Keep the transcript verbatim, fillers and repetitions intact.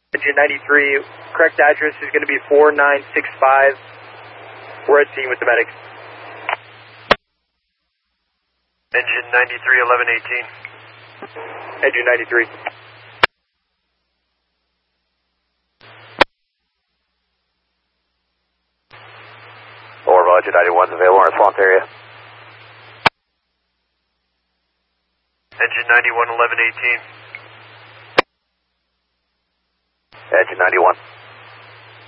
Engine ninety-three, correct address is going to be four nine six five. We're at scene with the medics. Engine ninety-three, eleven eighteen. Engine ninety-three. Or Roger, ninety-one's available in our swamp area. Engine ninety-one, eleven eighteen. Engine ninety-one.